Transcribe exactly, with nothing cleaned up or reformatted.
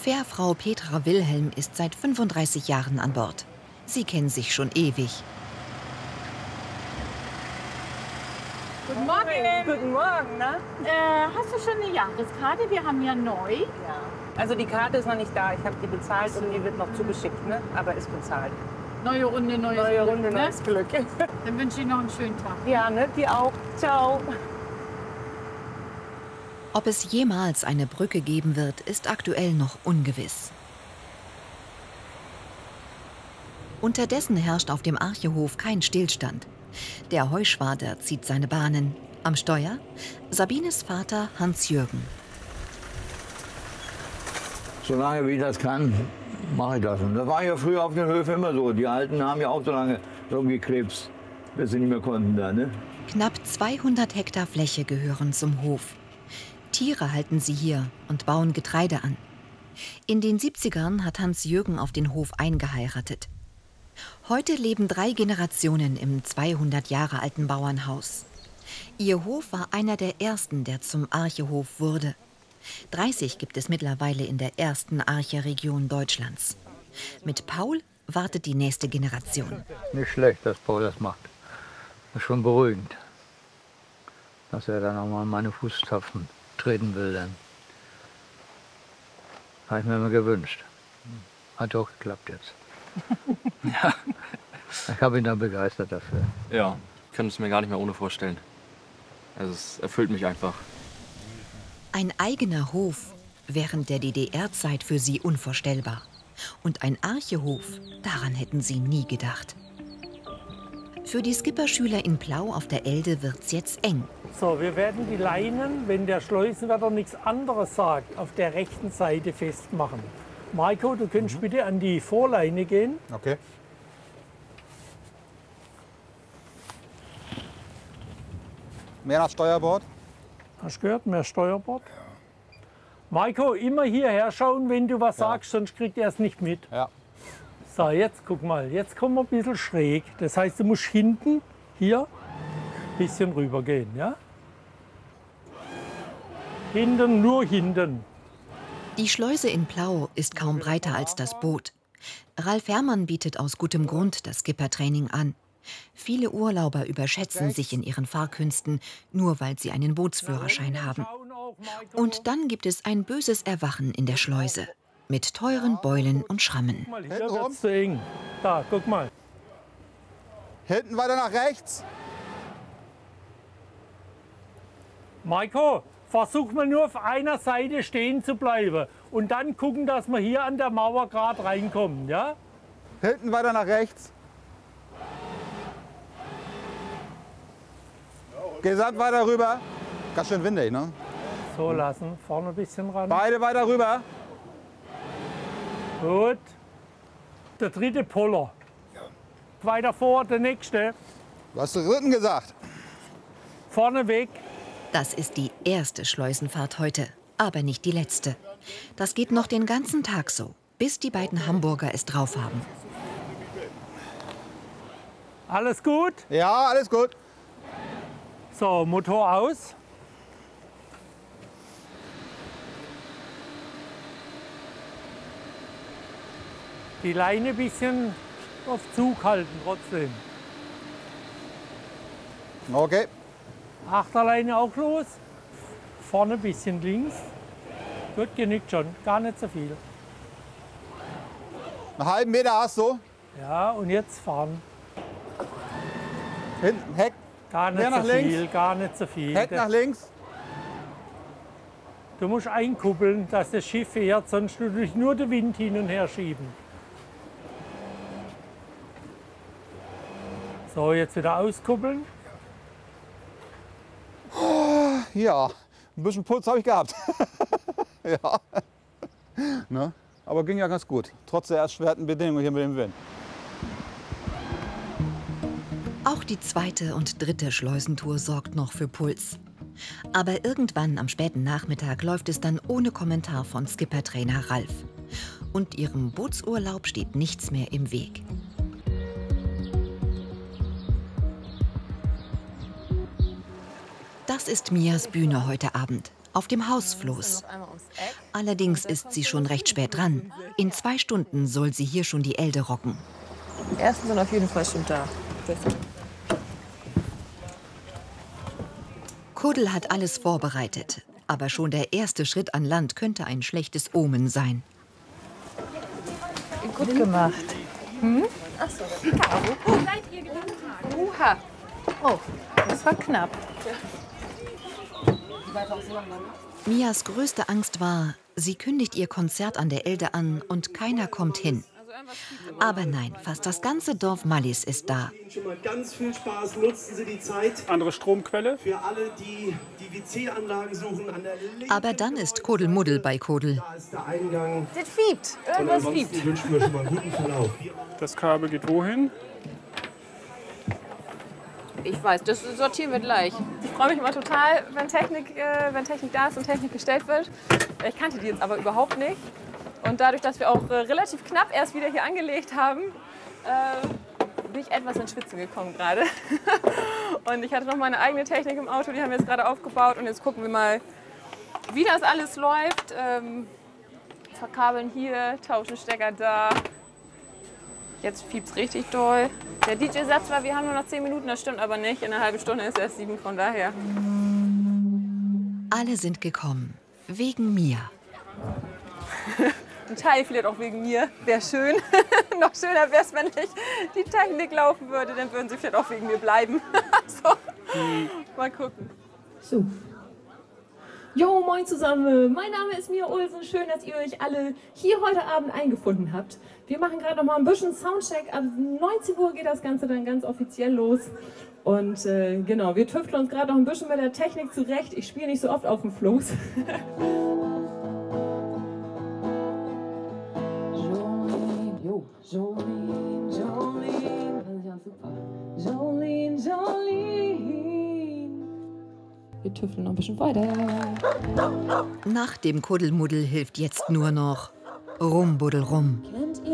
Fährfrau Petra Wilhelm ist seit fünfunddreißig Jahren an Bord. Sie kennen sich schon ewig. Guten Morgen. Guten Morgen, ne? Äh, hast du schon eine Jahreskarte? Wir haben ja neu. Ja. Also die Karte ist noch nicht da. Ich habe die bezahlt und die wird noch zugeschickt, ne? Aber ist bezahlt. Neue Runde, neues Neue Glück, Runde, ne? neues Glück. Dann wünsche ich noch einen schönen Tag. Ja, ne? Die auch. Ciao. Ob es jemals eine Brücke geben wird, ist aktuell noch ungewiss. Unterdessen herrscht auf dem Archehof kein Stillstand. Der Heuschwader zieht seine Bahnen. Am Steuer Sabines Vater Hans-Jürgen. Solange wie ich das kann, mache ich das. Und das war ja früher auf den Höfen immer so. Die Alten haben ja auch so lange rumgekrebst, bis sie nicht mehr konnten da, ne? Knapp zweihundert Hektar Fläche gehören zum Hof. Tiere halten sie hier und bauen Getreide an. In den siebzigern hat Hans-Jürgen auf den Hof eingeheiratet. Heute leben drei Generationen im zweihundert Jahre alten Bauernhaus. Ihr Hof war einer der ersten, der zum Archehof wurde. dreißig gibt es mittlerweile in der ersten Arche-Region Deutschlands. Mit Paul wartet die nächste Generation. Nicht schlecht, dass Paul das macht. Das ist schon beruhigend, dass er dann auch mal in meine Fußstapfen treten will. Dann. Habe ich mir immer gewünscht. Hat auch geklappt jetzt. Ja, ich habe ihn dann begeistert dafür. Ja, ich kann es mir gar nicht mehr ohne vorstellen. Also es erfüllt mich einfach. Ein eigener Hof während der D D R-Zeit für sie unvorstellbar. Und ein Archehof, daran hätten sie nie gedacht. Für die Skipperschüler in Plau auf der Elde wird's jetzt eng. So, wir werden die Leinen, wenn der Schleusenwärter nichts anderes sagt, auf der rechten Seite festmachen. Marco, du könntest mhm. bitte an die Vorleine gehen. Okay. Mehr nach Steuerbord. Hast du gehört? Mehr Steuerbord. Ja. Marco, immer hierher schauen, wenn du was ja. sagst, sonst kriegt er es nicht mit. Ja. So, jetzt guck mal, jetzt kommen wir ein bisschen schräg. Das heißt, du musst hinten hier ein bisschen rüber gehen. Ja? Hinten, nur hinten. Die Schleuse in Plau ist kaum breiter als das Boot. Ralf Herrmann bietet aus gutem Grund das Skippertraining an. Viele Urlauber überschätzen sich in ihren Fahrkünsten, nur weil sie einen Bootsführerschein haben. Und dann gibt es ein böses Erwachen in der Schleuse. Mit teuren Beulen und Schrammen. Hier wird's zu eng. Da, guck mal. Hinten weiter nach rechts. Maiko, versuch mal nur auf einer Seite stehen zu bleiben. Und dann gucken, dass wir hier an der Mauer gerade reinkommen, ja? Hinten weiter nach rechts. Gesamt weiter rüber. Ganz schön windig, ne? So lassen, vorne ein bisschen ran. Beide weiter rüber. Gut. Der dritte Poller. Ja. Weiter vor, der nächste. Du hast den dritten gesagt. Vorne weg. Das ist die erste Schleusenfahrt heute, aber nicht die letzte. Das geht noch den ganzen Tag so, bis die beiden Hamburger es drauf haben. Alles gut? Ja, alles gut. So, Motor aus. Die Leine ein bisschen auf Zug halten trotzdem. Okay. Achterleine auch los. Vorne ein bisschen links. Gut, genügt schon. Gar nicht so viel. Einen halben Meter hast du. Ja, und jetzt fahren. Hinten, Heck. Gar nicht Mehr so nach viel, links. gar nicht so viel. Heck nach links. Du musst einkuppeln, dass das Schiff fährt, sonst du dich nur den Wind hin und her schieben. So, jetzt wieder auskuppeln. Oh, ja, ein bisschen Puls habe ich gehabt. Ja. Ne? Aber ging ja ganz gut, trotz der erschwerten Bedingungen hier mit dem Wind. Auch die zweite und dritte Schleusentour sorgt noch für Puls. Aber irgendwann am späten Nachmittag läuft es dann ohne Kommentar von Skippertrainer Ralf. Und ihrem Bootsurlaub steht nichts mehr im Weg. Das ist Mias Bühne heute Abend, auf dem Hausfloß. Allerdings ist sie schon recht spät dran. In zwei Stunden soll sie hier schon die Elde rocken. Die ersten sind auf jeden Fall schon da. Kudel hat alles vorbereitet. Aber schon der erste Schritt an Land könnte ein schlechtes Omen sein. Gut gemacht. Hm? Ach so, Uha. Oh, das war knapp. Mias größte Angst war, sie kündigt ihr Konzert an der Elde an und keiner kommt hin. Aber nein, fast das ganze Dorf Mallis ist da. Schon mal ganz viel Spaß, nutzen Sie die Zeit. Andere Stromquelle. Für alle, die die W C-Anlagen suchen an der linken Aber dann ist Kuddelmuddel bei Kudel. Da ist der Eingang. Das fiebt. Irgendwas fiebt. Wünschen wir schon mal einen guten Verlauf. Das Kabel geht wohin? Ich weiß, das sortieren wir gleich. Ich freue mich immer total, wenn Technik, äh, wenn Technik da ist und Technik gestellt wird. Ich kannte die jetzt aber überhaupt nicht. Und dadurch, dass wir auch äh, relativ knapp erst wieder hier angelegt haben, äh, bin ich etwas ins Schwitzen gekommen gerade. Und ich hatte noch meine eigene Technik im Auto, die haben wir jetzt gerade aufgebaut. Und jetzt gucken wir mal, wie das alles läuft. Ähm, verkabeln hier, tauschen Stecker da. Jetzt fiebt's richtig doll. Der D J sagt zwar, wir haben nur noch zehn Minuten, das stimmt aber nicht. In einer halben Stunde ist erst sieben, von daher. Alle sind gekommen. Wegen Mia. Ein Teil vielleicht auch wegen mir. Wäre schön. Noch schöner wäre es, wenn nicht die Technik laufen würde. Dann würden sie vielleicht auch wegen mir bleiben. So. Mal gucken. So. Jo, moin zusammen. Mein Name ist Mia Olsen. Schön, dass ihr euch alle hier heute Abend eingefunden habt. Wir machen gerade noch mal ein bisschen Soundcheck. Ab neunzehn Uhr geht das Ganze dann ganz offiziell los. Und äh, genau, wir tüfteln uns gerade noch ein bisschen mit der Technik zurecht. Ich spiele nicht so oft auf dem Floß. Jolene, Jolene, das ist ja super. Jolene, Jolene. Wir tüfteln noch ein bisschen weiter. Nach dem Kuddelmuddel hilft jetzt nur noch Rumbuddelrum. Kennt ihr